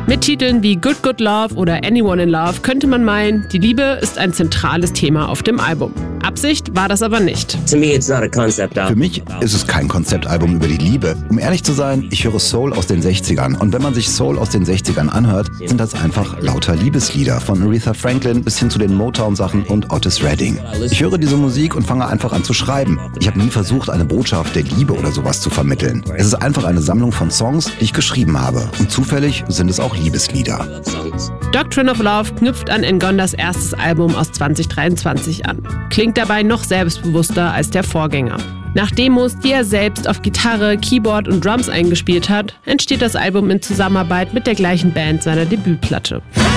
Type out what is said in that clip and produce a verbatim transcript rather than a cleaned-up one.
Mit Titeln wie Good Good Love oder Anyone in Love könnte man meinen, die Liebe ist ein zentrales Thema auf dem Album. Absicht war das aber nicht. Für mich ist es kein Konzeptalbum über die Liebe. Um ehrlich zu sein, ich höre Soul aus den sechzigern. Und wenn man sich Soul aus den sechzigern anhört, sind das einfach lauter Liebeslieder. Von Aretha Franklin bis hin zu den Motown-Sachen und Otis Redding. Ich höre diese Musik und fange einfach an zu schreiben. Ich habe nie versucht, eine Botschaft der Liebe oder sowas zu vermitteln. Es ist einfach eine Sammlung von Songs, die ich geschrieben habe. Und zufällig sind es auch Liebeslieder. Doctrine of Love knüpft an Ngondas erstes Album aus zwanzig dreiundzwanzig an. Klingt dabei noch selbstbewusster als der Vorgänger. Nach Demos, die er selbst auf Gitarre, Keyboard und Drums eingespielt hat, entsteht das Album in Zusammenarbeit mit der gleichen Band seiner Debütplatte.